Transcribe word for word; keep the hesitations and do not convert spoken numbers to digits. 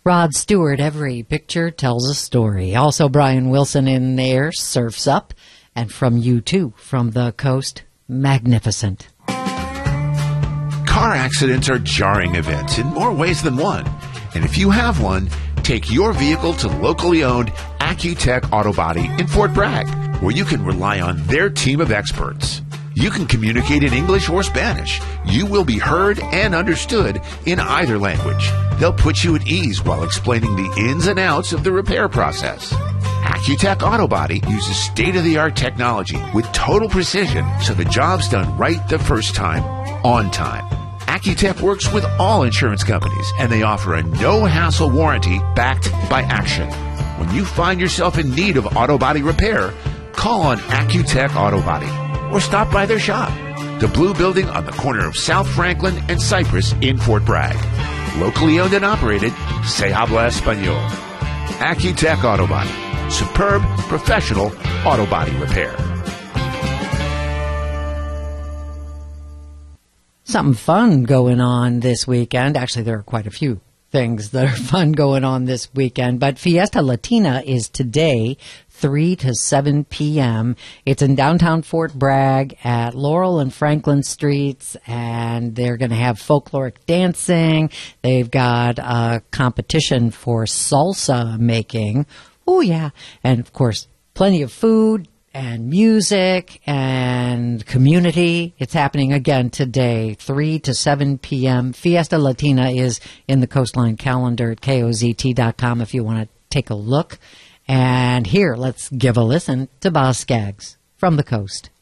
Rod Stewart, every picture tells a story. Also, Brian Wilson in there, Surf's Up. And from you too, from the coast, Magnificent. Car accidents are jarring events in more ways than one. And if you have one, take your vehicle to locally owned Accutech Auto Body in Fort Bragg, where you can rely on their team of experts. You can communicate in English or Spanish. You will be heard and understood in either language. They'll put you at ease while explaining the ins and outs of the repair process. Accutech Auto Body uses state-of-the-art technology with total precision, so the job's done right the first time, on time. Accutech works with all insurance companies, and they offer a no-hassle warranty backed by action. When you find yourself in need of auto body repair, call on Accutech Auto Body or stop by their shop, the Blue Building on the corner of South Franklin and Cypress in Fort Bragg. Locally owned and operated, Se Habla Español. Accutech Auto Body. Superb, professional auto body repair. Something fun going on this weekend. Actually, there are quite a few things that are fun going on this weekend. But Fiesta Latina is today, three to seven p.m. It's in downtown Fort Bragg at Laurel and Franklin Streets, and they're going to have folkloric dancing. They've got a competition for salsa making. Oh, yeah. And, of course, plenty of food and music and community. It's happening again today, three to seven p.m. Fiesta Latina is in the Coastline calendar at K O Z T dot com if you want to take a look. And here, let's give a listen to Boz Scaggs from the coast.